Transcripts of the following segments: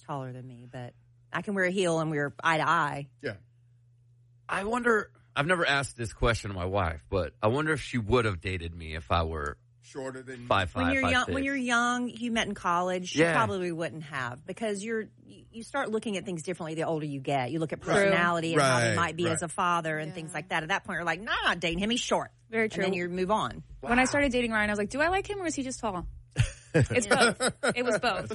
taller than me, but I can wear a heel and we're eye to eye. Yeah. I wonder, I've never asked this question to my wife, but I wonder if she would have dated me if I were shorter than 5'5", when you're young. 5'6". When you're young, you met in college. She probably wouldn't have, because you start looking at things differently the older you get. You look at personality and how he might be as a father and things like that. At that point, you're like, no, I'm not dating him. He's short. Very true. And then you move on. When I started dating Ryan, I was like, do I like him or is he just tall? It's both. It was both.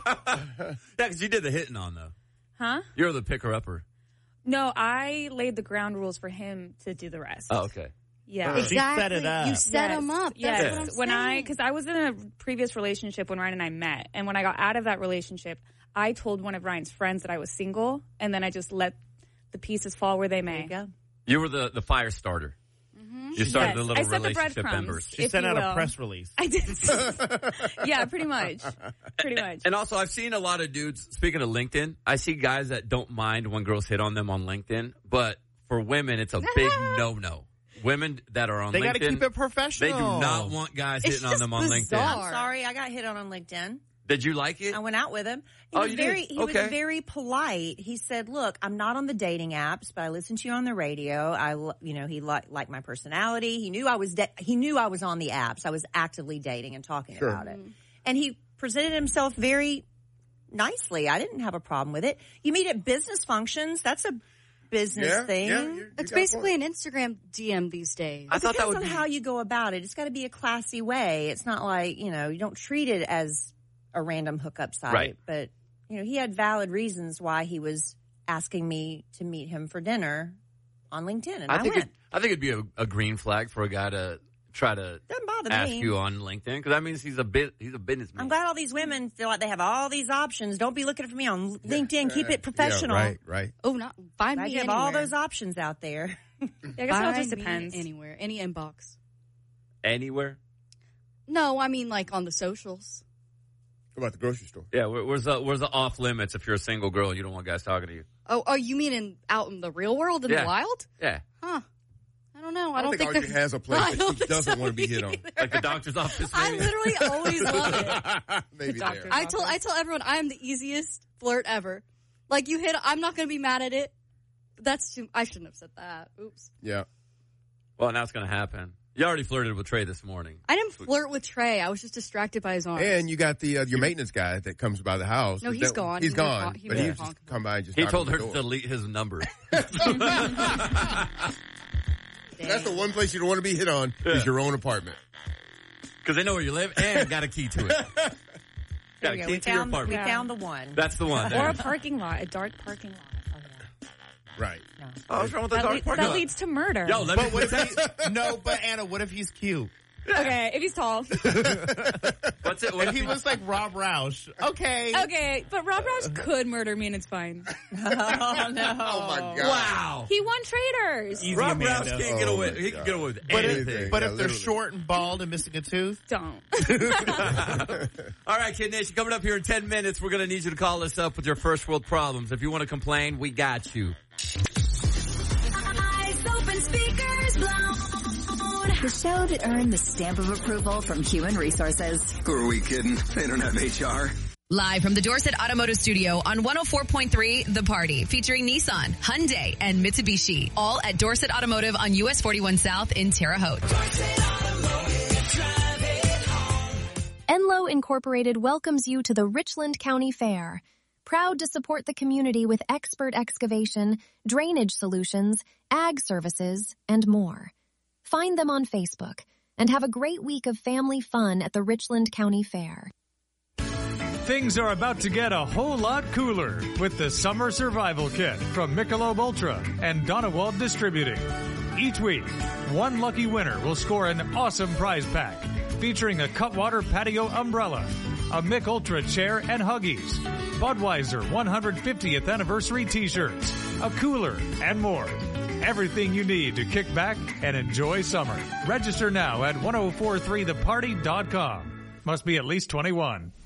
Yeah, because you did the hitting on, though. Huh? You're the picker-upper. No, I laid the ground rules for him to do the rest. Oh, okay. Yeah. Exactly. She set it up. You set him up. That's what I'm saying. Because I was in a previous relationship when Ryan and I met, and when I got out of that relationship, I told one of Ryan's friends that I was single, and then I just let the pieces fall where they may. There you go. You were the fire starter. You started the little relationship the embers. She sent out a press release. I did. Yeah, pretty much. Pretty much. And also, I've seen a lot of dudes, speaking of LinkedIn, I see guys that don't mind when girls hit on them on LinkedIn, but for women, it's a big no-no. Women that are on LinkedIn, they got to keep it professional. They do not want guys hitting on them on LinkedIn. I'm sorry, I got hit on LinkedIn. Did you like it? I went out with him. He was very polite. He said, "Look, I'm not on the dating apps, but I listened to you on the radio. He liked my personality. He knew I was on the apps. I was actively dating and talking about it. And he presented himself very nicely. I didn't have a problem with it. You meet at business functions. That's a business thing. Yeah, it's basically an Instagram DM these days. I thought that would be how you go about it. It's got to be a classy way. It's not like, you don't treat it as a random hookup site. Right. But, he had valid reasons why he was asking me to meet him for dinner on LinkedIn. And I went. I think it'd be a green flag for a guy to try to ask you on LinkedIn, because that means he's a businessman. I'm glad all these women feel like they have all these options. Don't be looking for me on LinkedIn. Keep it professional. Yeah, right. Oh, find me you have all those options out there. I guess it all just depends. Anywhere, any inbox. Anywhere? No, I mean like on the socials. What about the grocery store? Yeah, where's the off limits if you're a single girl and you don't want guys talking to you? Oh, you mean out in the real world, in the wild? Yeah. Huh. I don't know. I don't think Archie has a place that she doesn't want to be hit on. Like the doctor's office. I literally always love it. Maybe there. I tell everyone I am the easiest flirt ever. Like you hit, I'm not going to be mad at it. I shouldn't have said that. Oops. Yeah. Well, now it's going to happen. You already flirted with Trey this morning. I didn't flirt with Trey. I was just distracted by his arms. And you got the your maintenance guy that comes by the house. No, he's gone. He's gone. But he just come by and just. He told her to delete his number. That's the one place you don't want to be hit on is your own apartment. Because they know where you live and got a key to it. Got a key to your apartment. We found the one. That's the one. Or a parking lot, a dark parking lot. Right. No. Oh, what's wrong with the dark parking lot? That leads to murder. Yo, but Anna, what if he's cute? Okay, if he's tall. What's it? If he looks like Rob Roush. Okay, but Rob Roush could murder me and it's fine. Oh, no. Oh, my God. Wow. He won Traders. Easy, Rob Amanda. Roush can't get away. He can get away with anything. But if they're short and bald and missing a tooth? Don't. All right, Kid Nation, coming up here in 10 minutes, we're going to need you to call us up with your first world problems. If you want to complain, we got you. Eyes open, speakers blown. The show that earned the stamp of approval from Human Resources. Who are we kidding? They don't have HR. Live from the Dorset Automotive Studio on 104.3 The Party, featuring Nissan, Hyundai, and Mitsubishi. All at Dorset Automotive on US 41 South in Terre Haute. Enloe Incorporated welcomes you to the Richland County Fair. Proud to support the community with expert excavation, drainage solutions, ag services, and more. Find them on Facebook and have a great week of family fun at the Richland County Fair. Things are about to get a whole lot cooler with the Summer Survival Kit from Michelob Ultra and Donewald Distributing. Each week, one lucky winner will score an awesome prize pack featuring a Cutwater Patio Umbrella, a Mick Ultra chair and Huggies, Budweiser 150th Anniversary T-shirts, a cooler, and more. Everything you need to kick back and enjoy summer. Register now at 1043theparty.com. Must be at least 21.